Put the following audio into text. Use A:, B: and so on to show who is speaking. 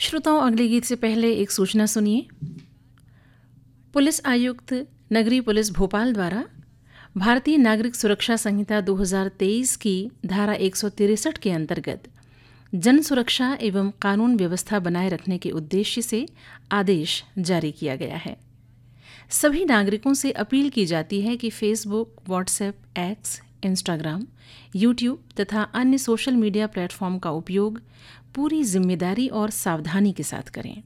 A: श्रोताओं, अगले गीत से पहले एक सूचना सुनिए। पुलिस आयुक्त नगरीय पुलिस भोपाल द्वारा भारतीय नागरिक सुरक्षा संहिता 2023 की धारा 163 के अंतर्गत जन सुरक्षा एवं कानून व्यवस्था बनाए रखने के उद्देश्य से आदेश जारी किया गया है। सभी नागरिकों से अपील की जाती है कि Facebook, WhatsApp, x, Instagram, YouTube तथा अन्य सोशल मीडिया प्लेटफॉर्म का उपयोग पूरी जिम्मेदारी और सावधानी के साथ करें।